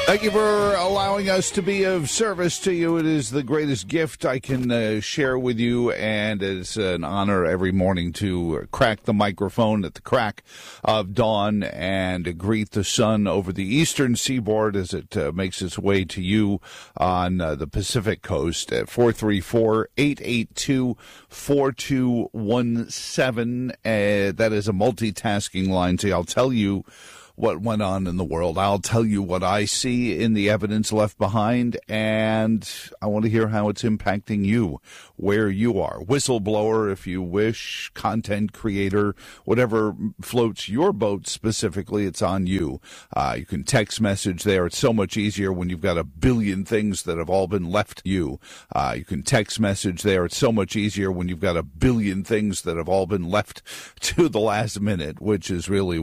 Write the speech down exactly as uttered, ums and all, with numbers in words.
Thank you for allowing us to be of service to you. It is the greatest gift I can uh, share with you, and it's an honor every morning to crack the microphone at the crack of dawn and greet the sun over the eastern seaboard as it uh, makes its way to you on uh, the Pacific coast at four three four, eight eight two, four two one seven. Uh, that is a multitasking line, so I'll tell you what went on in the world. I'll tell you what I see in the evidence left behind, and I want to hear how it's impacting you, where you are. Whistleblower, if you wish, content creator, whatever floats your boat specifically, it's on you. Uh, you can text message there. It's so much easier when you've got a billion things that have all been left to you. Uh, you can text message there. It's so much easier when you've got a billion things that have all been left to the last minute, which is really